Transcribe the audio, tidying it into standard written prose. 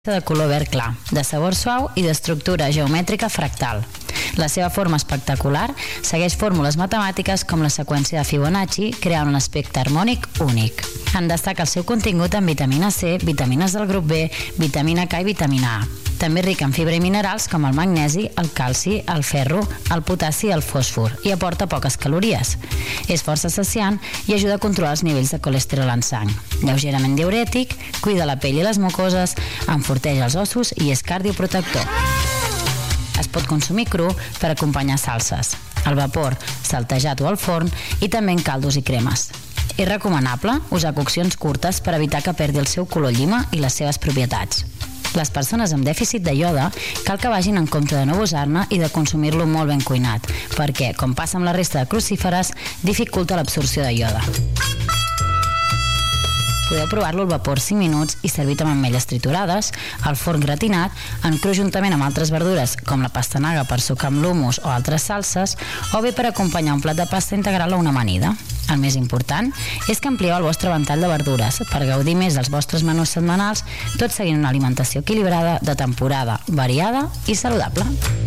de color verd clar, de sabor suau i d'estructura geomètrica fractal. La seva forma espectacular segueix fórmules matemàtiques com la seqüència de Fibonacci, creant un aspecte harmònic únic. En destaca el seu contingut en vitamina C, vitamines del grup B, vitamina K i vitamina A. També ric en fibra i minerals com el magnesi, el calci, el ferro, el potassi i el fòsfor, i aporta poques calories. És força saciant i ajuda a controlar els nivells de colesterol en sang. Lleugerament diürètic, cuida la pell i les mucoses, enforteix els ossos i és cardioprotector. Es pot consumir cru per acompanyar salses, al vapor, saltejat o al forn i també en caldos i cremes. És recomanable usar coccions curtes per evitar que perdi el seu color llima i les seves propietats. Les persones amb dèficit de iode cal que vagin en compte de no abusar-ne i de consumir-lo molt ben cuinat, perquè, com passa amb la resta de crucíferes, dificulta l'absorció de iode. Podeu provar-lo al vapor 5 minuts i servit amb ametlles triturades, al forn gratinat, en cru juntament amb altres verdures com la pastanaga per sucar amb l'humus o altres salses, o bé per acompanyar un plat de pasta integral o una amanida. El més important és que amplieu el vostre ventall de verdures per gaudir més dels vostres menús setmanals, tot seguint una alimentació equilibrada, de temporada, variada i saludable.